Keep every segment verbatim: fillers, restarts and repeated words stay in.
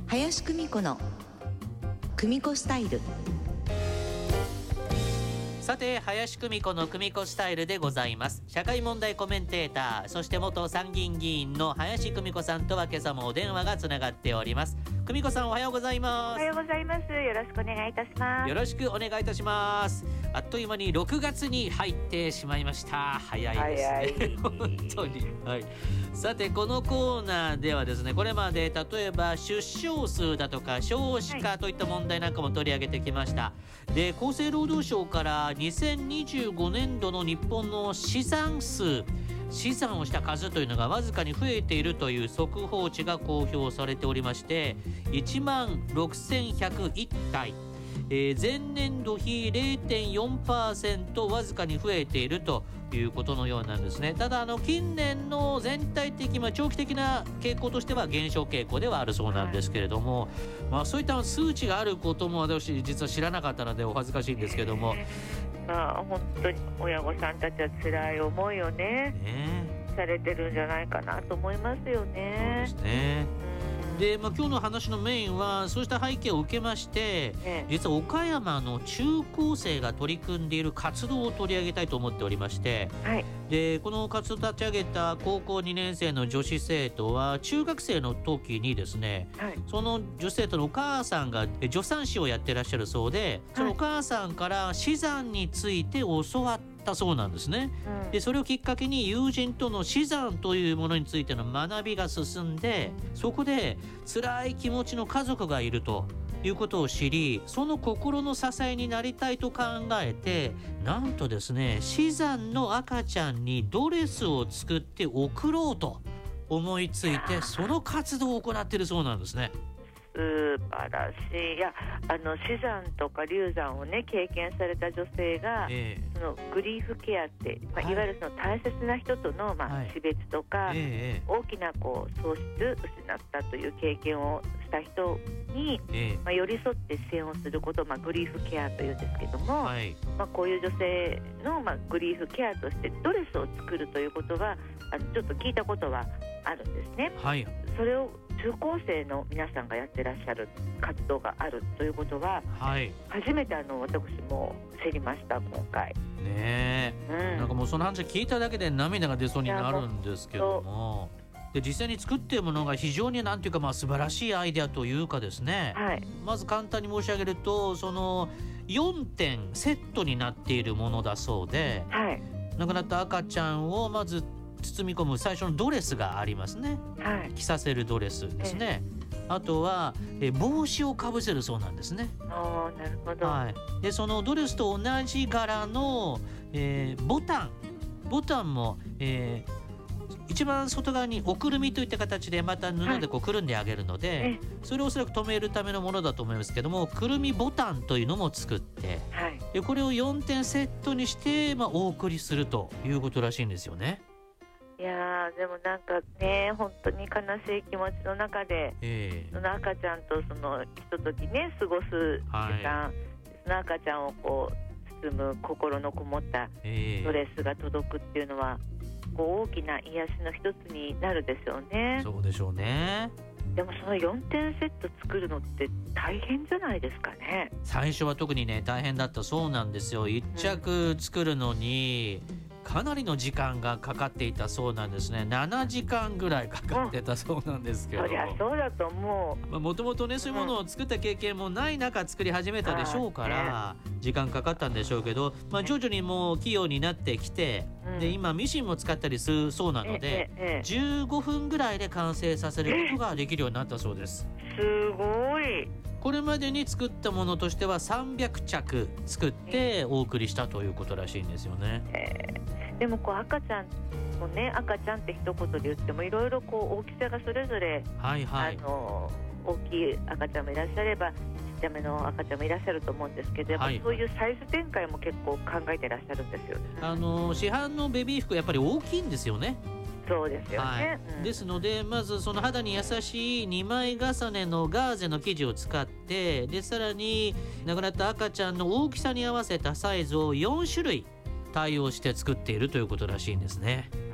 林久美子の久美子スタイル。 さて、林久美子の久美子スタイルでございます。社会問題コメンテーター、そして元参議院議員の林久美子さんとは今朝もお電話がつながっております。久美子さん、おはようございます。 おはようございます。よろしくお願いいたします。 よろしくお願いいたします。あっという間にろくがつに入ってしまいました。早いですね本当に、はい、さて、このコーナーではですね、これまで例えば出生数だとか少子化といった問題なんかも取り上げてきました。で、厚生労働省からにせんにじゅうごねんどの日本の死産数、死産をした数というのがわずかに増えているという速報値が公表されておりまして、いちまんろくせんひゃくいったい、えー、前年度比 れいてんよんパーセント わずかに増えているということのようなんですね。ただ、あの近年の全体的、まあ、長期的な傾向としては減少傾向ではあるそうなんですけれども、まあ、そういった数値があることも私実は知らなかったのでお恥ずかしいんですけども、 まあ、本当に親御さんたちは辛い思いをね、ねされてるんじゃないかなと思いますよね。 そうですね。で、まあ、今日の話のメインはそうした背景を受けまして、ね、実は岡山の中高生が取り組んでいる活動を取り上げたいと思っておりまして、はい、でこの活動を立ち上げた高校にねん生の女子生徒は中学生の時にですね、はい、その女子生徒のお母さんが助産師をやってらっしゃるそうで、そのお母さんから死産について教わったそうなんですね、うん、でそれをきっかけに友人との死産というものについての学びが進んで、そこで辛い気持ちの家族がいるということを知り、その心の支えになりたいと考えて、なんとですね、死産の赤ちゃんにドレスを作って送ろうと思いついて、その活動を行っているそうなんですね。 素晴らしい。いや、あの死産とか流産をね経験された女性が、えー、そのグリーフケアって、まあはい、いわゆるその大切な人との、まあはい、死別とか、えー、大きなこう喪失失ったという経験をした人に、えーまあ、寄り添って支援をすることを、まあ、グリーフケアというんですけども、はい、まあ、こういう女性の、まあ、グリーフケアとしてドレスを作るということはあのちょっと聞いたことはあるんですね、はい、それを中高生の皆さんがやってらっしゃる活動があるということは、はい、初めてあの私も知りました、今回ねえ、うん、なんかもうその話聞いただけで涙が出そうになるんですけども、で実際に作っているものが非常になんていうか、まあ、素晴らしいアイデアというかですね、はい、まず簡単に申し上げると、そのよんてんセットになっているものだそうで、はい、亡くなった赤ちゃんをまず包み込む最初のドレスがありますね、はい、着させるドレスですね、えあとはえ帽子をかぶせるそうなんですね。 あ、なるほど、 はい、でそのドレスと同じ柄の、えー、ボタンボタンも、えー、一番外側におくるみといった形でまた布でこうくるんであげるので、はい、それをおそらく留めるためのものだと思いますけども、くるみボタンというのも作って、はい、でこれをよんてんセットにして、まあ、お送りするということらしいんですよね。 いやでもなんかね、本当に悲しい気持ちの中で、えー、その赤ちゃんとそのひとときね過ごす時間、はい、その赤ちゃんをこう包む心のこもったドレスが届くっていうのは、えー、こう大きな癒しの一つになるでしょうね。 そうでしょうね。 でもそのよんてんセット作るのって大変じゃないですかね。 最初は特にね大変だったそうなんですよ。いっちゃく作るのに、うん、かなりの時間がかかっていたそうなんですね。ななじかんぐらいかかってたそうなんですけど、 そりゃそうだと思う。もともとねそういうものを作った経験もない中作り始めたでしょうから、うん、時間かかったんでしょうけど、まあ、徐々にもう器用になってきて、うん、で今ミシンも使ったりするそうなので、じゅうごふんぐらいで完成させることができるようになったそうです。 すごい。 これまでに作ったものとしてはさんびゃくちゃく作ってお送りしたということらしいんですよね。 えー、でもこう赤ちゃんもね、赤ちゃんって一言で言ってもいろいろこう大きさがそれぞれ、はいはい、あの大きい赤ちゃんもいらっしゃればちっちゃめの赤ちゃんもいらっしゃると思うんですけど、やっぱりそういうサイズ展開も結構考えてらっしゃるんですよね。 あの市販のベビー服やっぱり大きいんですよね。 そうですよね、 はいうん、ですのでまずその肌に優しいにまい重ねのガーゼの生地を使って、でさらに亡くなった赤ちゃんの大きさに合わせたサイズをよんしゅるい対応して作っているということらしいんですね。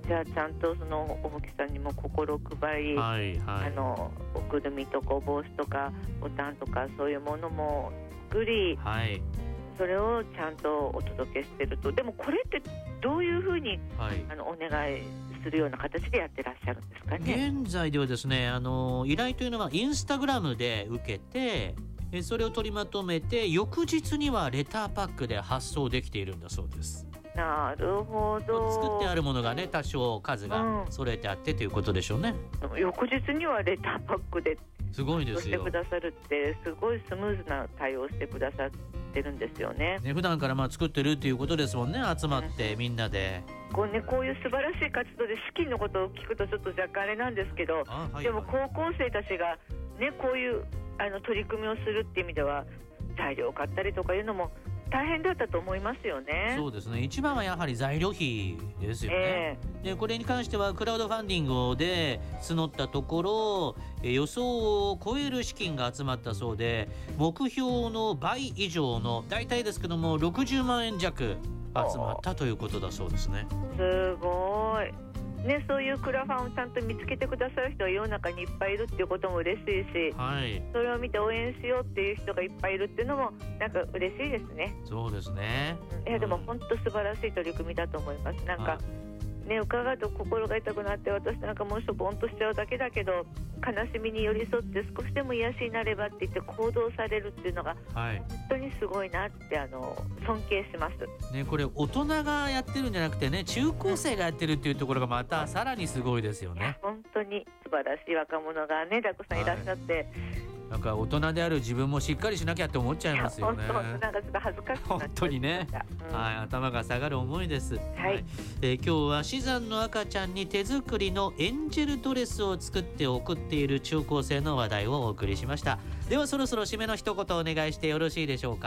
じゃあちゃんとそのおもきさんにも心配り、はいはい、あのおくるみとかお帽子とかボタンとかそういうものも作り、はい、それをちゃんとお届けしてると。でもこれってどういうふうに、はい、あのお願いするような形でやってらっしゃるんですかね。 現在ではですね、あの依頼というのはインスタグラムで受けて、それを取りまとめて翌日にはレターパックで発送できているんだそうです。 なるほど。 作ってあるものがね、多少数が揃えてあってということでしょうね、 うん、翌日にはレターパックですごいですよ。 してくださるってすごいスムーズな対応してくださってるんですよね。 ね、普段からまあ作ってるっていうことですもんね。集まってみんなで、 こうね、こういう素晴らしい活動で資金のことを聞くとちょっと若干あれなんですけど、はいはい、でも高校生たちが、ね、こういうあの取り組みをするっていう意味では材料を買ったりとかいうのも大変だったと思いますよね。 そうですね。一番はやはり材料費ですよね、えー、でこれに関してはクラウドファンディングで募ったところ、予想を超える資金が集まったそうで、目標の倍以上の大体ですけどもろくじゅうまんえん弱集まったということだそうですね。 すごいね、そういうクラファンをちゃんと見つけてくださる人が世の中にいっぱいいるっていうことも嬉しいし、はい、それを見て応援しようっていう人がいっぱいいるっていうのもなんか嬉しいですね。 そうですね、 うん、いやでも本当素晴らしい取り組みだと思います。なんかね、伺うと心が痛くなって、私なんかもうしょぼんとしちゃうだけだけど悲しみに寄り添って少しでも癒しになればって言って行動されるっていうのが、はい、本当にすごいなってあの尊敬します、 ね、これ大人がやってるんじゃなくてね、中高生がやってるっていうところがまたさらにすごいですよね。 本当に素晴らしい若者がねたくさんいらっしゃって、はい、 なんか大人である自分もしっかりしなきゃって思っちゃいますよね。 本当なんかちょっと恥ずかしくなっちゃった。 本当にね、うん、はい、頭が下がる思いです。はい、はい、えー、今日は死産の赤ちゃんに手作りのエンジェルドレスを作って送っている中高生の話題をお送りしました。ではそろそろ締めの一言お願いしてよろしいでしょうか。